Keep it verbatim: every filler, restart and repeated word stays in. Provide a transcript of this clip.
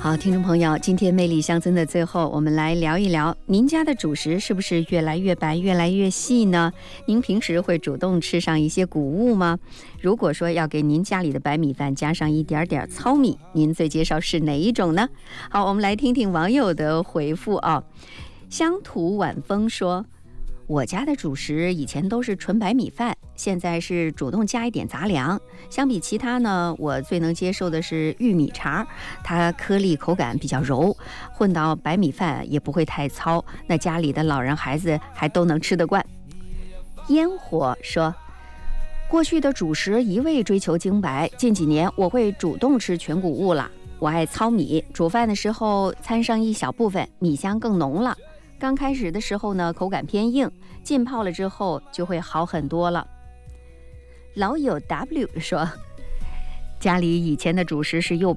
好，听众朋友，今天魅力乡村的最后，我们来聊一聊，您家的主食是不是越来越白、越来越细呢？您平时会主动吃上一些谷物吗？如果说要给您家里的白米饭加上一点点糙米，您最介绍是哪一种呢？好，我们来听听网友的回复啊。乡土晚风说，我家的主食以前都是纯白米饭，现在是主动加一点杂粮。相比其他呢，我最能接受的是玉米碴，它颗粒口感比较柔，混到白米饭也不会太糙，那家里的老人孩子还都能吃得惯。烟火说，过去的主食一味追求精白，近几年我会主动吃全谷物了。我爱糙米，煮饭的时候掺上一小部分，米香更浓了。刚开始的时候呢，口感偏硬，浸泡了之后就会好很多了。老友 W 说，家里以前的主食是又